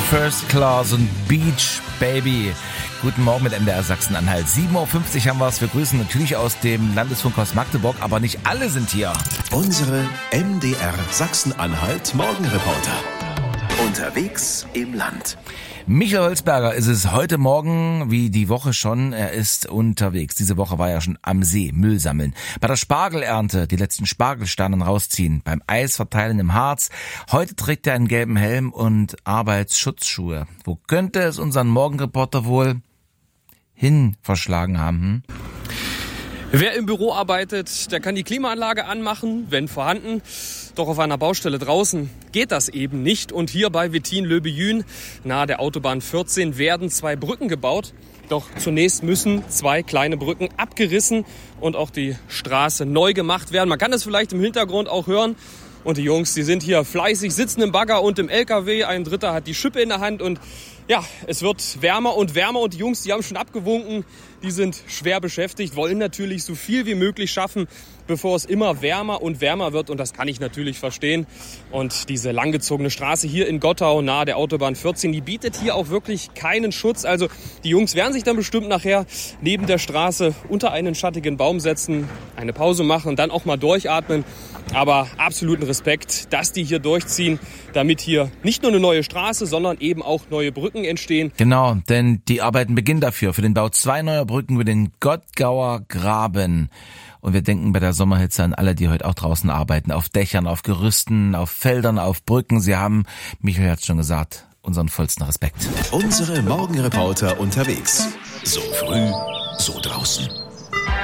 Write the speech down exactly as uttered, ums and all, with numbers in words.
First Class und Beach Baby. Guten Morgen mit M D R Sachsen-Anhalt. sieben Uhr fünfzig haben wir es. Wir grüßen natürlich aus dem Landesfunkhaus Magdeburg, aber nicht alle sind hier. Unsere M D R Sachsen-Anhalt Morgenreporter. Unterwegs im Land. Michael Holzberger ist es heute Morgen, wie die Woche schon. Er ist unterwegs. Diese Woche war er schon am See, Müll sammeln. Bei der Spargelernte die letzten Spargelsternen rausziehen. Beim Eisverteilen im Harz. Heute trägt er einen gelben Helm und Arbeitsschutzschuhe. Wo könnte es unseren Morgenreporter wohl hin verschlagen haben? Hm? Wer im Büro arbeitet, der kann die Klimaanlage anmachen, wenn vorhanden. Doch auf einer Baustelle draußen geht das eben nicht. Und hier bei Wettin-Löbejün, nahe der Autobahn vierzehn, werden zwei Brücken gebaut. Doch zunächst müssen zwei kleine Brücken abgerissen und auch die Straße neu gemacht werden. Man kann es vielleicht im Hintergrund auch hören. Und die Jungs, die sind hier fleißig, sitzen im Bagger und im L K W. Ein Dritter hat die Schippe in der Hand und ja, es wird wärmer und wärmer und die Jungs, die haben schon abgewunken. Die sind schwer beschäftigt, wollen natürlich so viel wie möglich schaffen, bevor es immer wärmer und wärmer wird. Und das kann ich natürlich verstehen. Und diese langgezogene Straße hier in Gottau, nahe der Autobahn vierzehn, die bietet hier auch wirklich keinen Schutz. Also die Jungs werden sich dann bestimmt nachher neben der Straße unter einen schattigen Baum setzen, eine Pause machen und dann auch mal durchatmen. Aber absoluten Respekt, dass die hier durchziehen, damit hier nicht nur eine neue Straße, sondern eben auch neue Brücken entstehen. Genau, denn die Arbeiten beginnen dafür, für den Bau zwei neuer Brücken über den Gottgauer Graben. Und wir denken bei der Sommerhitze an alle, die heute auch draußen arbeiten, auf Dächern, auf Gerüsten, auf Feldern, auf Brücken. Sie haben, Michael hat es schon gesagt, unseren vollsten Respekt. Unsere Morgenreporter unterwegs. So früh, so draußen.